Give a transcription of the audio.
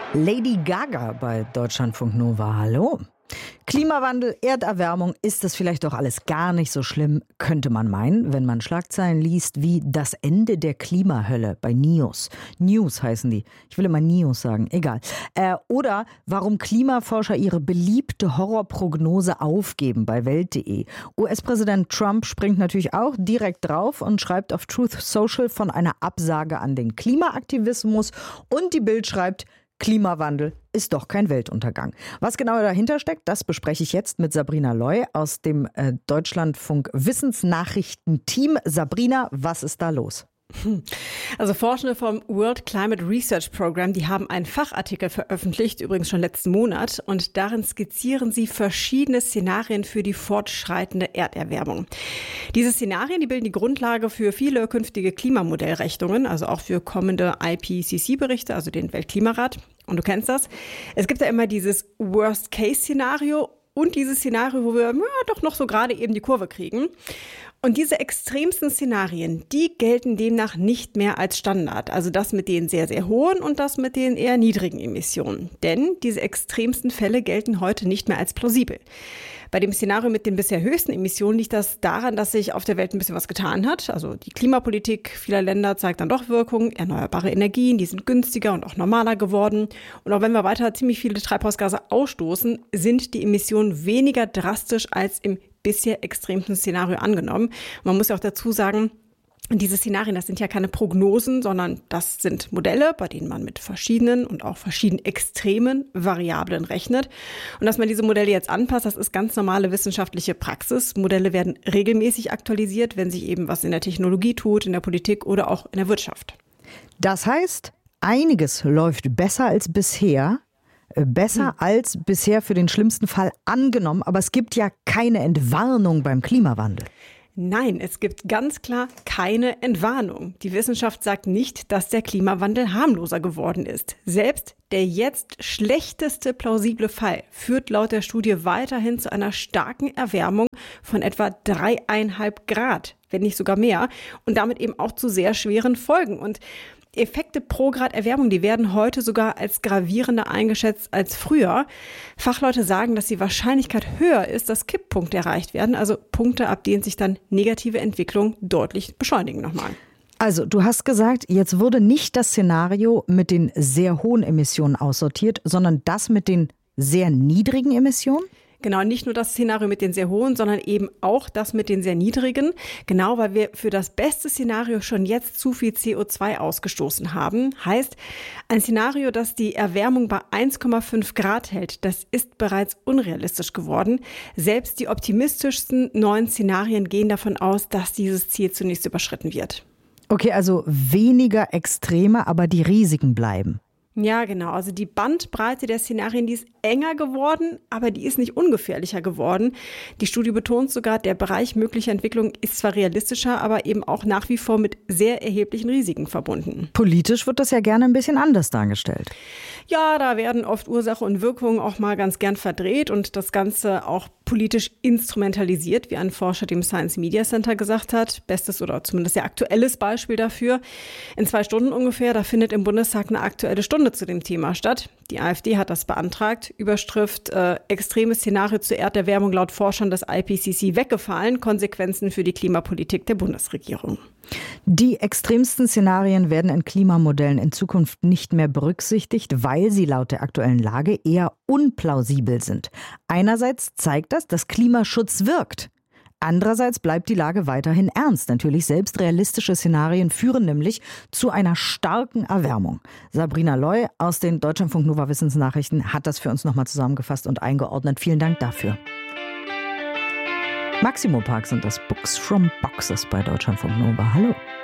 Lady Gaga bei Deutschlandfunk Nova. Hallo. Klimawandel, Erderwärmung, ist das vielleicht doch alles gar nicht so schlimm, könnte man meinen, wenn man Schlagzeilen liest wie das Ende der Klimahölle bei News. News heißen die. Ich will immer News sagen, egal. Oder warum Klimaforscher ihre beliebte Horrorprognose aufgeben bei Welt.de. US-Präsident Trump springt natürlich auch direkt drauf und schreibt auf Truth Social von einer Absage an den Klimaaktivismus. Und die Bild schreibt, Klimawandel ist doch kein Weltuntergang. Was genau dahinter steckt, das bespreche ich jetzt mit Sabrina Loy aus dem Deutschlandfunk Wissensnachrichten-Team. Sabrina, was ist da los? Also Forschende vom World Climate Research Program, die haben einen Fachartikel veröffentlicht, übrigens schon letzten Monat, und darin skizzieren sie verschiedene Szenarien für die fortschreitende Erderwärmung. Diese Szenarien, die bilden die Grundlage für viele künftige Klimamodellrechnungen, also auch für kommende IPCC-Berichte, also den Weltklimarat. Und du kennst das. Es gibt ja immer dieses Worst-Case-Szenario und dieses Szenario, wo wir doch noch so gerade eben die Kurve kriegen. Und diese extremsten Szenarien, die gelten demnach nicht mehr als Standard. Also das mit den sehr, sehr hohen und das mit den eher niedrigen Emissionen. Denn diese extremsten Fälle gelten heute nicht mehr als plausibel. Bei dem Szenario mit den bisher höchsten Emissionen liegt das daran, dass sich auf der Welt ein bisschen was getan hat. Also die Klimapolitik vieler Länder zeigt dann doch Wirkung. Erneuerbare Energien, die sind günstiger und auch normaler geworden. Und auch wenn wir weiter ziemlich viele Treibhausgase ausstoßen, sind die Emissionen weniger drastisch als im bisher extremsten Szenario angenommen. Man muss ja auch dazu sagen, diese Szenarien, das sind ja keine Prognosen, sondern das sind Modelle, bei denen man mit verschiedenen und auch verschieden extremen Variablen rechnet. Und dass man diese Modelle jetzt anpasst, das ist ganz normale wissenschaftliche Praxis. Modelle werden regelmäßig aktualisiert, wenn sich eben was in der Technologie tut, in der Politik oder auch in der Wirtschaft. Das heißt, einiges läuft besser als bisher. Besser als bisher für den schlimmsten Fall angenommen, aber es gibt ja keine Entwarnung beim Klimawandel. Nein, es gibt ganz klar keine Entwarnung. Die Wissenschaft sagt nicht, dass der Klimawandel harmloser geworden ist. Selbst der jetzt schlechteste plausible Fall führt laut der Studie weiterhin zu einer starken Erwärmung von etwa 3,5 Grad, wenn nicht sogar mehr, und damit eben auch zu sehr schweren Folgen. Und Effekte pro Grad Erwärmung, die werden heute sogar als gravierender eingeschätzt als früher. Fachleute sagen, dass die Wahrscheinlichkeit höher ist, dass Kipppunkte erreicht werden, also Punkte, ab denen sich dann negative Entwicklungen deutlich beschleunigen nochmal. Also du hast gesagt, jetzt wurde nicht das Szenario mit den sehr hohen Emissionen aussortiert, sondern das mit den sehr niedrigen Emissionen? Genau, nicht nur das Szenario mit den sehr hohen, sondern eben auch das mit den sehr niedrigen. Genau, weil wir für das beste Szenario schon jetzt zu viel CO2 ausgestoßen haben. Heißt, ein Szenario, das die Erwärmung bei 1,5 Grad hält, das ist bereits unrealistisch geworden. Selbst die optimistischsten neuen Szenarien gehen davon aus, dass dieses Ziel zunächst überschritten wird. Okay, also weniger Extreme, aber die Risiken bleiben. Ja, genau. Also die Bandbreite der Szenarien, die ist enger geworden, aber die ist nicht ungefährlicher geworden. Die Studie betont sogar, der Bereich möglicher Entwicklung ist zwar realistischer, aber eben auch nach wie vor mit sehr erheblichen Risiken verbunden. Politisch wird das ja gerne ein bisschen anders dargestellt. Ja, da werden oft Ursache und Wirkung auch mal ganz gern verdreht und das Ganze auch politisch instrumentalisiert, wie ein Forscher dem Science Media Center gesagt hat. Bestes oder zumindest sehr aktuelles Beispiel dafür. In 2 Stunden ungefähr, da findet im Bundestag eine aktuelle Stunde zu dem Thema statt. Die AfD hat das beantragt. Überschrift, extremes Szenario zur Erderwärmung laut Forschern des IPCC weggefallen. Konsequenzen für die Klimapolitik der Bundesregierung. Die extremsten Szenarien werden in Klimamodellen in Zukunft nicht mehr berücksichtigt, weil sie laut der aktuellen Lage eher unplausibel sind. Einerseits zeigt das, dass Klimaschutz wirkt. Andererseits bleibt die Lage weiterhin ernst. Natürlich, selbst realistische Szenarien führen nämlich zu einer starken Erwärmung. Sabrina Loy aus den Deutschlandfunk Nova Wissensnachrichten hat das für uns nochmal zusammengefasst und eingeordnet. Vielen Dank dafür. Maximo Park sind das Books from Boxes bei Deutschlandfunk Nova. Hallo.